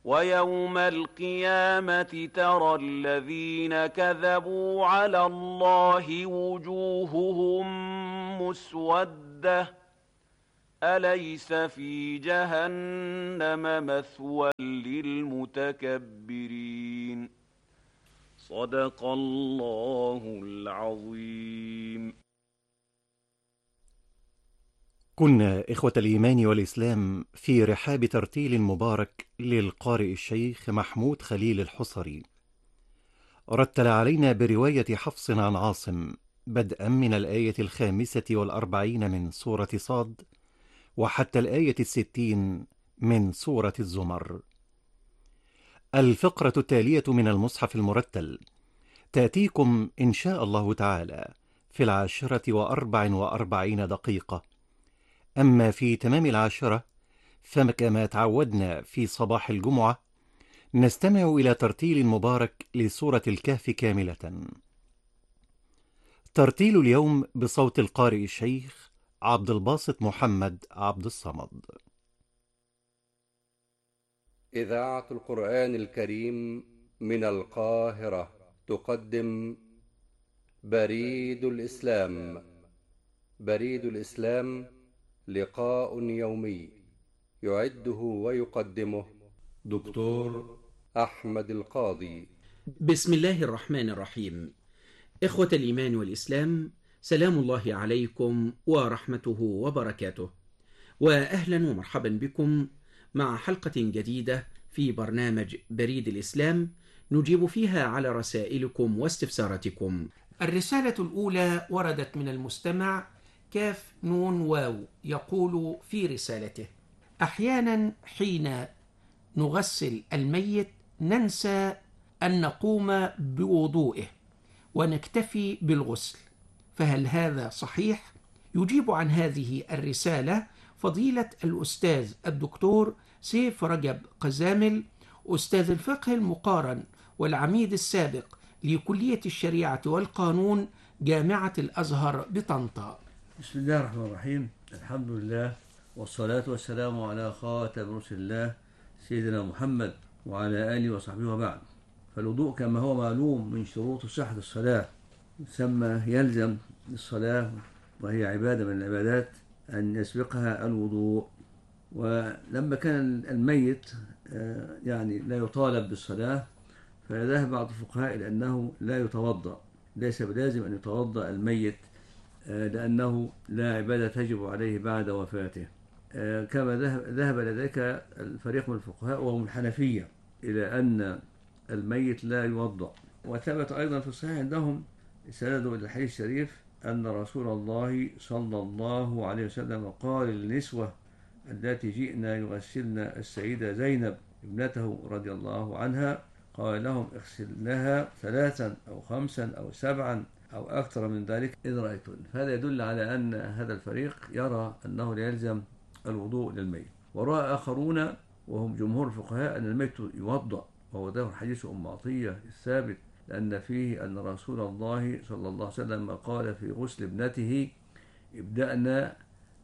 ويوم القيامة ترى الذين كذبوا على الله وجوههم مسودة أليس في جهنم مثوى للمتكبرين. صدق الله العظيم. كنا إخوة الإيمان والإسلام في رحاب ترتيل مبارك للقارئ الشيخ محمود خليل الحصري، رتل علينا برواية حفص عن عاصم بدءا من الآية 45 من سورة صاد وحتى الآية 60 من سورة الزمر. الفقرة التالية من المصحف المرتل تأتيكم إن شاء الله تعالى في 10:44. أما في تمام 10 فكما تعودنا في صباح الجمعة نستمع إلى ترتيل مبارك لسورة الكهف كاملة. ترتيل اليوم بصوت القارئ الشيخ عبد الباسط محمد عبد الصمد. إذاعة القرآن الكريم من القاهرة تقدم بريد الإسلام. بريد الإسلام لقاء يومي يعده ويقدمه دكتور أحمد القاضي. بسم الله الرحمن الرحيم. إخوة الإيمان والإسلام، سلام الله عليكم ورحمته وبركاته، وأهلا ومرحبا بكم مع حلقة جديدة في برنامج بريد الإسلام نجيب فيها على رسائلكم واستفساراتكم. الرسالة الأولى وردت من المستمع كاف نون واو، يقول في رسالته: أحيانا حين نغسل الميت ننسى أن نقوم بوضوئه ونكتفي بالغسل، فهل هذا صحيح؟ يجيب عن هذه الرسالة فضيلة الأستاذ الدكتور سيف رجب قزامل، أستاذ الفقه المقارن والعميد السابق لكلية الشريعة والقانون جامعة الأزهر بطنطا. بسم الله الرحمن الرحيم. الحمد لله والصلاة والسلام على خاتم رسل الله سيدنا محمد وعلى آله وصحبه وبعد. فالوضوء كما هو معلوم من شروط صحة الصلاة، ثم يلزم الصلاة وهي عبادة من العبادات أن يسبقها الوضوء. ولما كان الميت يعني لا يطالب بالصلاة، فذهب بعض الفقهاء إلى أنه لا يتوضأ، ليس بلازم أن يتوضأ الميت لأنه لا عبادة تجب عليه بعد وفاته، كما ذهب لذلك الفريق من الفقهاء وهم الحنفية إلى أن الميت لا يوضأ. وثبت أيضا في الصحيح عندهم سند إلى الحديث الشريف أن رسول الله صلى الله عليه وسلم قال للنسوة التي جئنا يغسلن السيدة زينب ابنته رضي الله عنها، قال لهم اغسلنها 3 أو 5 أو 7 أو أكثر من ذلك إذ رأيتن. فهذا يدل على أن هذا الفريق يرى أنه لا يلزم الوضوء للميت. ورأى آخرون وهم جمهور الفقهاء أن الميت يوضأ، وهو ده حديث أم عطية الثابت، لأن فيه أن رسول الله صلى الله عليه وسلم قال في غسل ابنته ابدأنا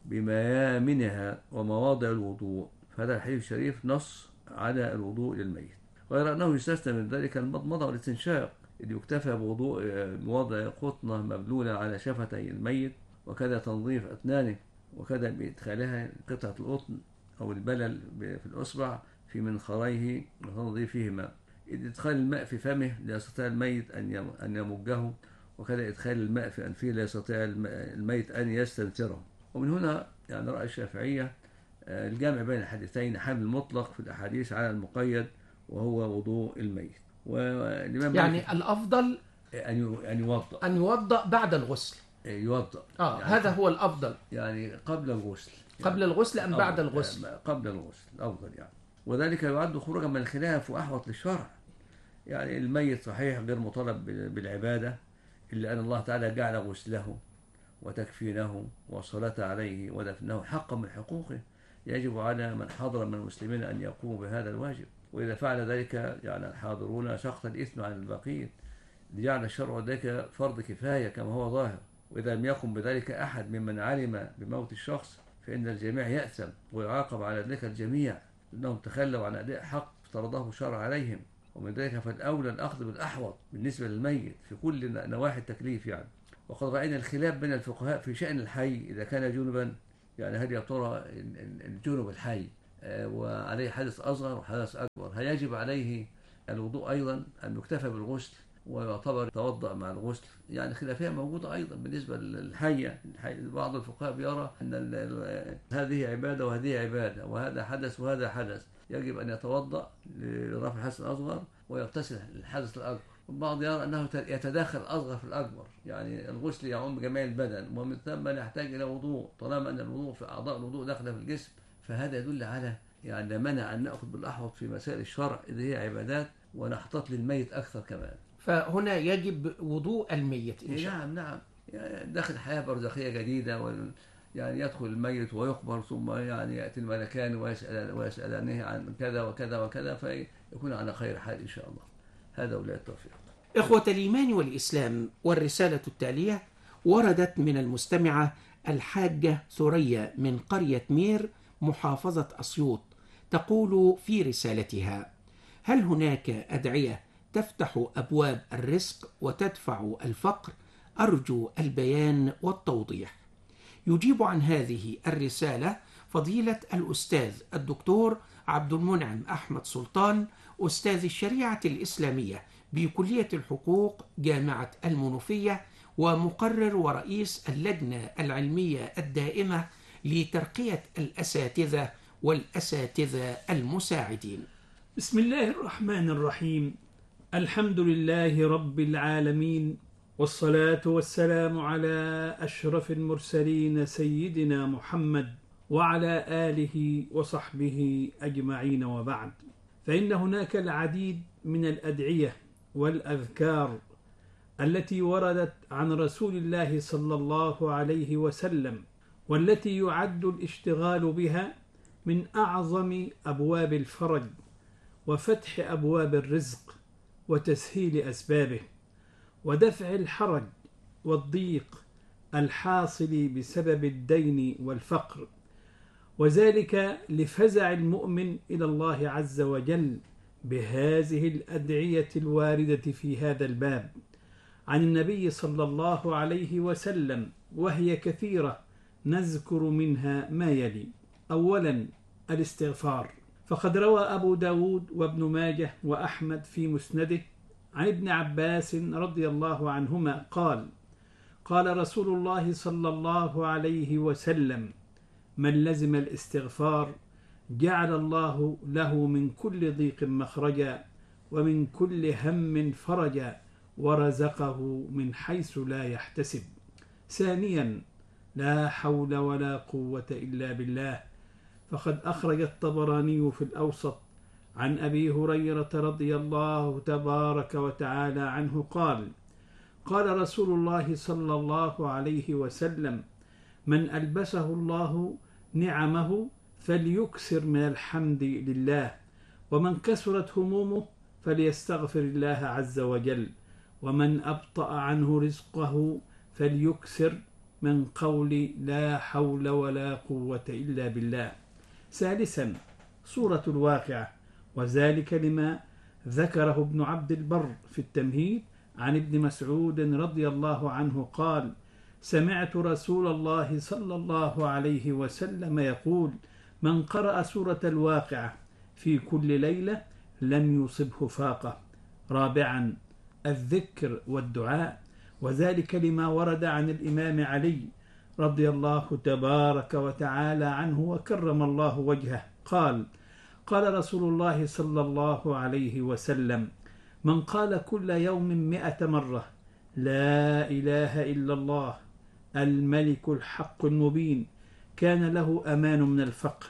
بميامنها ومواضع الوضوء. فهذا الحديث الشريف نص على الوضوء للميت، غير أنه يستثنى من ذلك المضمضة والاستنشاق، إذ يكتفى بوضوء بوضع قطنة مبلولة علي شفتي الميت، وكذا تنظيف أسنانه، وكذا بإدخالها قطعة القطن أو البلل في الأصبع في منخريه وتنظيفهما، إذ إدخال الماء في فمه لا يستطيع الميت أن يمجه، وكذا إدخال الماء في أنفه لا يستطيع الميت أن يستنثره. ومن هنا يعني رأي الشافعية الجامع بين الحديثين، حمل المطلق في الأحاديث على المقيد وهو وضوء الميت. يعني الأفضل أن يوضأ بعد الغسل، يوضأ يعني هذا هو الأفضل، يعني قبل الغسل، قبل الغسل أم بعد الغسل؟ قبل الغسل الأفضل يعني. وذلك يعد خروجا من الخلاف وأحوط للشرع. يعني الميت صحيح غير مطالب بالعبادة، إلا أن الله تعالى جعل غسله وتكفينه والصلاة عليه ودفنه حقا من حقوقه، يجب على من حضر من المسلمين أن يقوموا بهذا الواجب. وإذا فعل ذلك يعني الحاضرون سقط الإثم عن الباقين، لجعل الشرع ذلك فرض كفاية كما هو ظاهر. وإذا لم يقم بذلك أحد ممن علم بموت الشخص فإن الجميع يأثم ويعاقب على ذلك الجميع، لأنهم تخلوا عن أداء حق افترضه الشرع عليهم، ومن ذلك فالأولى الأخذ بالأحوط بالنسبة للميت في كل نواحي التكليف يعني. وقد رأينا الخلاف بين الفقهاء في شأن الحي إذا كان جنبا، يعني هل يا ترى الجنب الحي وعليه حدث أصغر وحدث أكبر هل يجب عليه الوضوء أيضا أم يكتفى بالغسل ويعتبر يتوضأ مع الغسل؟ يعني خلافية موجودة أيضا بالنسبة للحية. بعض الفقهاء بيرى أن هذه عبادة وهذه عبادة، وهذا حدث وهذا حدث، يجب أن يتوضأ لرفع الحدث الأصغر ويغتسل الحدث الأكبر. البعض يرى أنه يتداخل الأصغر في الأكبر، يعني الغسل يعم جميع البدن ومن ثم يحتاج إلى وضوء، طالما أن الوضوء في أعضاء الوضوء داخلة في الجسم، فهذا يدل على يعني منع أن نأخذ بالأحوط في مسائل الشرع إذا هي عبادات ونحتاط للميت أكثر كمان. فهنا يجب وضوء الميت إن شاء الله. نعم يعني داخل حياة برزخية جديدة يعني يدخل الميت ويقبر، ثم يعني يأتي الملكان ويسألانه عن كذا وكذا وكذا، فيكون على خير حال إن شاء الله. هذا ولا التوفيق. إخوة الإيمان والإسلام، والرسالة التالية وردت من المستمعة الحاجة ثريا من قرية مير محافظة أسيوط، تقول في رسالتها: هل هناك أدعية تفتح أبواب الرزق وتدفع الفقر؟ أرجو البيان والتوضيح. يجيب عن هذه الرسالة فضيلة الأستاذ الدكتور عبد المنعم أحمد سلطان، أستاذ الشريعة الإسلامية بكلية الحقوق جامعة المنوفية، ومقرر ورئيس اللجنة العلمية الدائمة لترقية الأساتذة والأساتذة المساعدين. بسم الله الرحمن الرحيم. الحمد لله رب العالمين، والصلاة والسلام على أشرف المرسلين سيدنا محمد وعلى آله وصحبه أجمعين، وبعد، فإن هناك العديد من الأدعية والأذكار التي وردت عن رسول الله صلى الله عليه وسلم، والتي يعد الاشتغال بها من أعظم أبواب الفرج وفتح أبواب الرزق وتسهيل أسبابه ودفع الحرج والضيق الحاصل بسبب الدين والفقر، وذلك لفزع المؤمن إلى الله عز وجل بهذه الأدعية الواردة في هذا الباب عن النبي صلى الله عليه وسلم، وهي كثيرة، نذكر منها ما يلي. أولا الاستغفار، فقد روى أبو داود وابن ماجه وأحمد في مسنده عن ابن عباس رضي الله عنهما قال: قال رسول الله صلى الله عليه وسلم: من لزم الاستغفار جعل الله له من كل ضيق مخرجا ومن كل هم فرجا ورزقه من حيث لا يحتسب. ثانيا لا حول ولا قوة إلا بالله، فقد أخرج الطبراني في الأوسط عن أبي هريرة رضي الله تبارك وتعالى عنه قال: قال رسول الله صلى الله عليه وسلم: من ألبسه الله نعمه فليكثر من الحمد لله، ومن كثرت همومه فليستغفر الله عز وجل، ومن أبطأ عنه رزقه فليكثر من قول لا حول ولا قوة إلا بالله. ثالثا سورة الواقعة، وذلك لما ذكره ابن عبد البر في التمهيد عن ابن مسعود رضي الله عنه قال: سمعت رسول الله صلى الله عليه وسلم يقول: من قرأ سورة الواقعة في كل ليلة لم يصبه فاقة. رابعا الذكر والدعاء، وذلك لما ورد عن الإمام علي رضي الله تبارك وتعالى عنه وكرم الله وجهه قال: قال رسول الله صلى الله عليه وسلم: من قال كل يوم 100 مرة لا إله إلا الله الملك الحق المبين كان له أمان من الفقر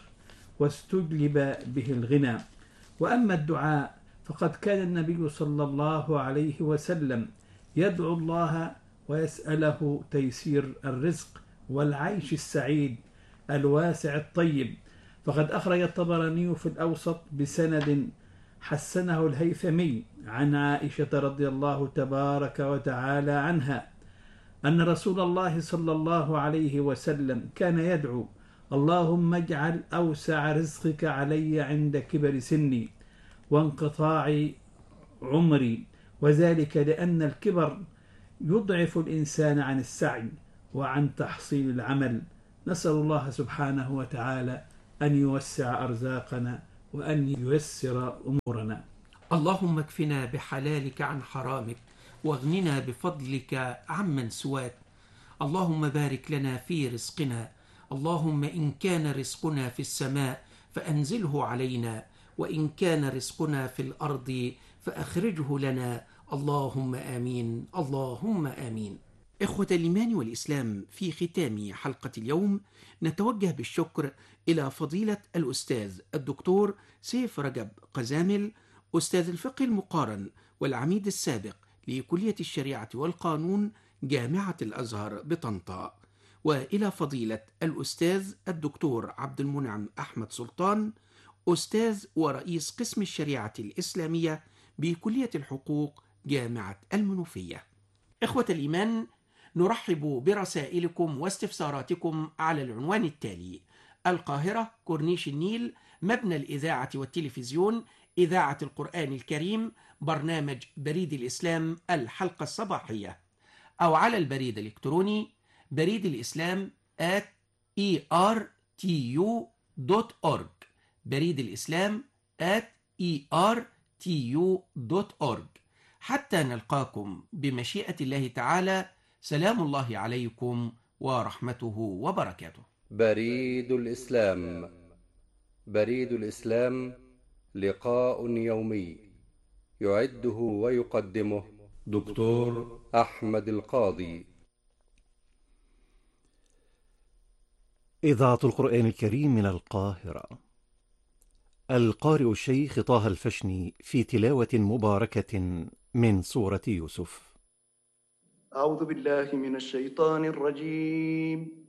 واستجلب به الغنى. وأما الدعاء فقد كان النبي صلى الله عليه وسلم يدعو الله ويسأله تيسير الرزق والعيش السعيد الواسع الطيب، فقد أخرج الطبراني في الأوسط بسند حسنه الهيثمي عن عائشة رضي الله تبارك وتعالى عنها أن رسول الله صلى الله عليه وسلم كان يدعو: اللهم اجعل أوسع رزقك علي عند كبر سني، وانقطاع عمري، وذلك لأن الكبر يضعف الإنسان عن السعي وعن تحصيل العمل. نسأل الله سبحانه وتعالى أن يوسع أرزاقنا وأن ييسر أمورنا. اللهم اكفنا بحلالك عن حرامك، واغننا بفضلك عمن سواك. اللهم بارك لنا في رزقنا، اللهم إن كان رزقنا في السماء فأنزله علينا، وإن كان رزقنا في الأرض فأخرجه لنا، اللهم آمين اللهم آمين. إخوة الإيمان والإسلام، في ختام حلقة اليوم نتوجه بالشكر إلى فضيلة الأستاذ الدكتور سيف رجب قزامل، أستاذ الفقه المقارن والعميد السابق لكلية الشريعة والقانون جامعة الأزهر بطنطا، وإلى فضيلة الأستاذ الدكتور عبد المنعم أحمد سلطان، أستاذ ورئيس قسم الشريعة الإسلامية بكلية الحقوق جامعة المنوفية. إخوة الإيمان، نرحب برسائلكم واستفساراتكم على العنوان التالي: القاهرة، كورنيش النيل، مبنى الإذاعة والتلفزيون، إذاعة القرآن الكريم، برنامج بريد الإسلام الحلقة الصباحية، أو على البريد الإلكتروني بريد الإسلام @ertu.org، بريد الإسلام @ertu.org. حتى نلقاكم بمشيئة الله تعالى، سلام الله عليكم ورحمته وبركاته. بريد الإسلام. بريد الإسلام لقاء يومي يعده ويقدمه دكتور أحمد القاضي. إذاعة القرآن الكريم من القاهرة. القارئ الشيخ طه الفشني في تلاوة مباركة من سورة يوسف. أعوذ بالله من الشيطان الرجيم.